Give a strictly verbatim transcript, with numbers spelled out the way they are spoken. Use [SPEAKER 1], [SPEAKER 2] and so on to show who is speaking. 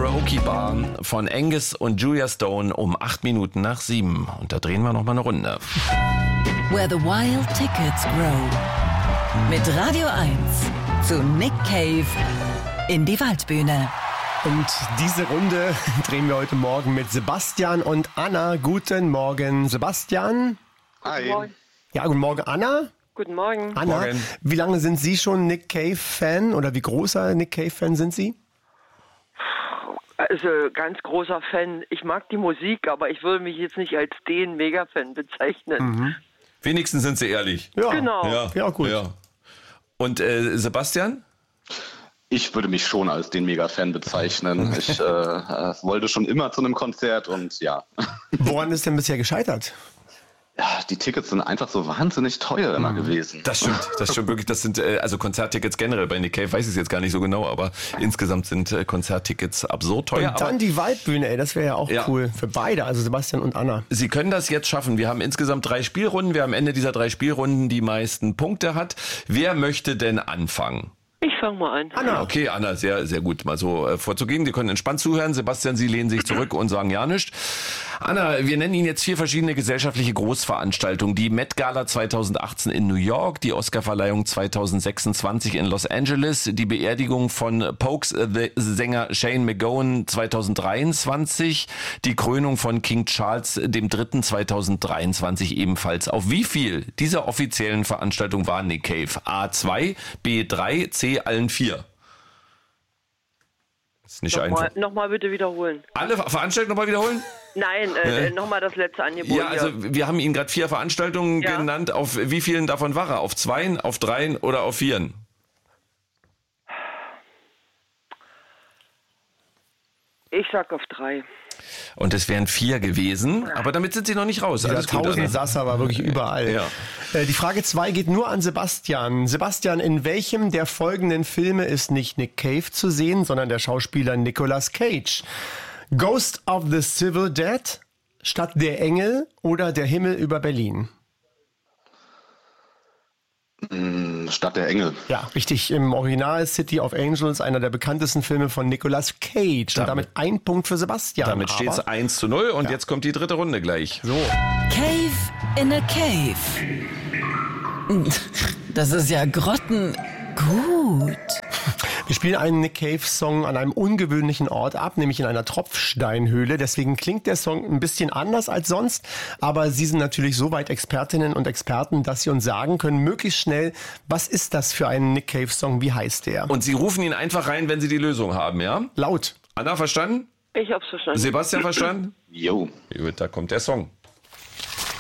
[SPEAKER 1] Karaoke Bar von Angus und Julia Stone um acht Minuten nach sieben. Und da drehen wir nochmal eine Runde.
[SPEAKER 2] Where the Wild Tickets Grow. Mit Radio eins zu Nick Cave in die Waldbühne.
[SPEAKER 3] Und diese Runde drehen wir heute Morgen mit Sebastian und Anna. Guten Morgen, Sebastian.
[SPEAKER 4] Hi.
[SPEAKER 5] Guten Morgen.
[SPEAKER 3] Ja, guten Morgen, Anna.
[SPEAKER 5] Guten Morgen.
[SPEAKER 3] Anna,
[SPEAKER 1] Morgen.
[SPEAKER 3] Wie lange sind Sie schon Nick Cave-Fan oder wie großer Nick Cave-Fan sind Sie?
[SPEAKER 5] Also ganz großer Fan. Ich mag die Musik, aber ich würde mich jetzt nicht als den Mega-Fan bezeichnen.
[SPEAKER 3] Mhm.
[SPEAKER 1] Wenigstens sind sie ehrlich.
[SPEAKER 3] Ja,
[SPEAKER 5] Genau.
[SPEAKER 1] Ja,
[SPEAKER 3] Ja, gut.
[SPEAKER 1] Ja. Und äh, Sebastian?
[SPEAKER 4] Ich würde mich schon als den Mega-Fan bezeichnen. Ich äh, äh, wollte schon immer zu einem Konzert und ja.
[SPEAKER 3] Woran ist denn bisher gescheitert?
[SPEAKER 4] Ja, die Tickets sind einfach so wahnsinnig teuer immer gewesen.
[SPEAKER 1] Das stimmt, das stimmt wirklich. Das sind äh, also Konzerttickets generell bei Nick Cave, weiß ich es jetzt gar nicht so genau, aber insgesamt sind äh, Konzerttickets absurd teuer.
[SPEAKER 3] Und dann
[SPEAKER 1] aber
[SPEAKER 3] die Waldbühne, ey, das wäre ja auch
[SPEAKER 1] Ja.
[SPEAKER 3] cool für beide, also Sebastian und Anna.
[SPEAKER 1] Sie können das jetzt schaffen. Wir haben insgesamt drei Spielrunden. Wer am Ende dieser drei Spielrunden die meisten Punkte hat. Wer möchte denn anfangen?
[SPEAKER 5] Ich fange mal an.
[SPEAKER 3] Anna.
[SPEAKER 1] Okay, Anna, sehr, sehr gut, mal so äh, vorzugehen. Sie können entspannt zuhören. Sebastian, Sie lehnen sich zurück und sagen ja nichts. Anna, wir nennen Ihnen jetzt vier verschiedene gesellschaftliche Großveranstaltungen. Die Met Gala zweitausendachtzehn in New York, die Oscarverleihung zweitausendsechsundzwanzig in Los Angeles, die Beerdigung von Pokes-Sänger Shane MacGowan zweitausenddreiundzwanzig, die Krönung von King Charles dem Dritten zweitausenddreiundzwanzig ebenfalls. Auf wie viel dieser offiziellen Veranstaltungen war Nick Cave? A zwei, B drei, C allen vier. Ist nicht
[SPEAKER 5] Nochmal,
[SPEAKER 1] einfach.
[SPEAKER 5] nochmal bitte wiederholen.
[SPEAKER 1] Alle Ver- Veranstaltungen nochmal wiederholen?
[SPEAKER 5] Nein, äh,
[SPEAKER 1] Äh?
[SPEAKER 5] nochmal das letzte Angebot.
[SPEAKER 1] Ja, also
[SPEAKER 5] hier.
[SPEAKER 1] wir haben Ihnen gerade vier Veranstaltungen
[SPEAKER 5] Ja.
[SPEAKER 1] genannt. Auf wie vielen davon war er? Auf zweien, auf dreien oder auf vieren?
[SPEAKER 5] Ich sag auf drei.
[SPEAKER 1] Und es wären vier gewesen, aber damit sind Sie noch nicht raus.
[SPEAKER 3] Dieser
[SPEAKER 1] Alles gut, Anna.
[SPEAKER 3] Tausendsasser war wirklich überall.
[SPEAKER 1] Ja.
[SPEAKER 3] Äh, Die Frage zwei geht nur an Sebastian. Sebastian, in welchem der folgenden Filme ist nicht Nick Cave zu sehen, sondern der Schauspieler Nicolas Cage? Ghost of the Civil Dead, Stadt der Engel oder Der Himmel über Berlin?
[SPEAKER 4] Stadt der Engel.
[SPEAKER 3] Ja, richtig. Im Original City of Angels, einer der bekanntesten Filme von Nicolas Cage. Und damit ein Punkt für Sebastian.
[SPEAKER 1] Damit steht es
[SPEAKER 3] Aber-
[SPEAKER 1] eins zu null und jetzt kommt die dritte Runde gleich.
[SPEAKER 3] So.
[SPEAKER 2] Cave in a Cave. Das ist ja grottengut.
[SPEAKER 3] Wir spielen einen Nick Cave-Song an einem ungewöhnlichen Ort ab, nämlich in einer Tropfsteinhöhle. Deswegen klingt der Song ein bisschen anders als sonst. Aber Sie sind natürlich soweit Expertinnen und Experten, dass Sie uns sagen können, möglichst schnell, was ist das für ein Nick Cave-Song? Wie heißt der?
[SPEAKER 1] Und Sie rufen ihn einfach rein, wenn Sie die Lösung haben, ja?
[SPEAKER 3] Laut.
[SPEAKER 1] Anna, verstanden?
[SPEAKER 5] Ich hab's verstanden.
[SPEAKER 1] Sebastian, verstanden?
[SPEAKER 4] Jo.
[SPEAKER 1] Gut, da kommt der Song.